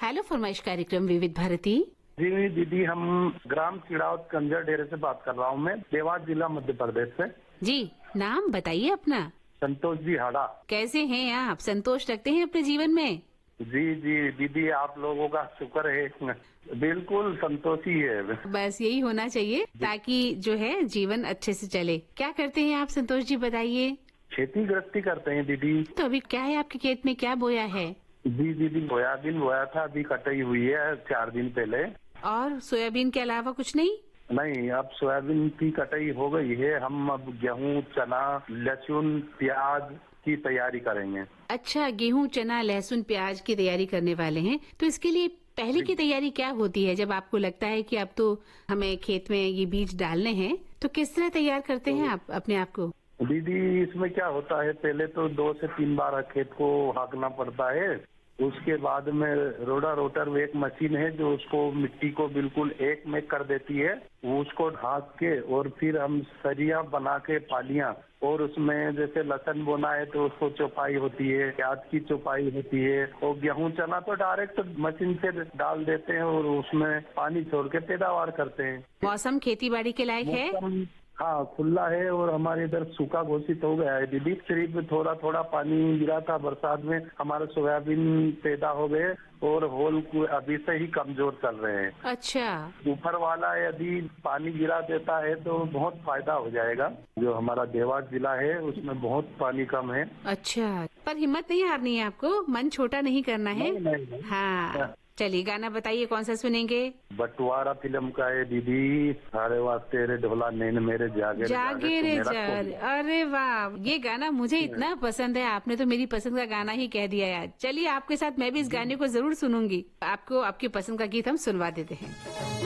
Hello फरमाइश कार्यक्रम विविध भारती। जी दीदी, हम ग्राम चिड़ावत कंजर डेरे से बात कर रहा हूँ मैं, देवास जिला मध्य प्रदेश से। जी, नाम बताइए अपना। संतोष जी हाड़ा। कैसे हैं आप? संतोष रखते हैं अपने जीवन में? जी जी दीदी, आप लोगों का शुक्र है, बिल्कुल संतोषी है। बस यही होना चाहिए ताकि जो है जीवन अच्छे से चले। क्या करते हैं आप संतोष जी, बताइए। खेती गृहस्थी करते हैं दीदी। तो अभी क्या है आपके खेत में, क्या बोया है? जी दीदी, सोयाबीन बोया था, अभी कटाई हुई है 4 दिन पहले। और सोयाबीन के अलावा कुछ नहीं? नहीं, अब सोयाबीन की कटाई हो गई है। हम अब गेहूं, चना, लहसुन, प्याज की तैयारी करेंगे। अच्छा, गेहूं, चना, लहसुन, प्याज की तैयारी करने वाले हैं। तो इसके लिए पहले की तैयारी क्या होती है? जब आपको लगता है कि अब तो हमें खेत में ये बीज डालने हैं, तो किस तरह तैयार करते हैं आप अपने आप को? दीदी, इसमें क्या होता है, पहले तो 2 से 3 बार खेत को हाँकना पड़ता है। उसके बाद में रोटर एक मशीन है जो उसको मिट्टी को बिल्कुल एक में कर देती है। उसको ढाक के और फिर हम सरिया बना के पालियां, और उसमें जैसे लहसुन बोना है तो उसको चौपाई होती है, प्याज की चौपाई होती है, और गेहूं चना तो डायरेक्ट मशीन से डाल देते हैं और उसमें पानी छोड़ के पैदावार करते हैं। मौसम खेती बाड़ी के लायक है? हाँ, खुला है और हमारे इधर सूखा घोषित हो गया है दीदी। सिर्फ थोड़ा थोड़ा पानी गिरा था बरसात में, हमारे सोयाबीन पैदा हो गए और होल अभी से ही कमजोर चल रहे हैं। अच्छा। ऊपर वाला यदि पानी गिरा देता है तो बहुत फायदा हो जाएगा। जो हमारा देवास जिला है उसमें बहुत पानी कम है। अच्छा, पर हिम्मत नहीं हारनी है आपको, मन छोटा नहीं करना है। नहीं। हाँ, चलिए गाना बताइए, कौन सा सुनेंगे? बंटवारा फिल्म का है दीदी। सारे वास्ते रे ढोला नैन मेरे जागे जागे रे जाग। अरे वाह, ये गाना मुझे इतना पसंद है, आपने तो मेरी पसंद का गाना ही कह दिया यार। चलिए आपके साथ मैं भी इस गाने को जरूर सुनूंगी। आपको आपकी पसंद का गीत हम सुनवा देते हैं।